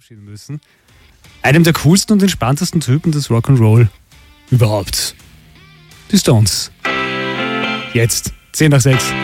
verabschieden müssen. Einem der coolsten und entspanntesten Typen des Rock'n'Roll überhaupt. Die Stones. Jetzt, 10 nach 6.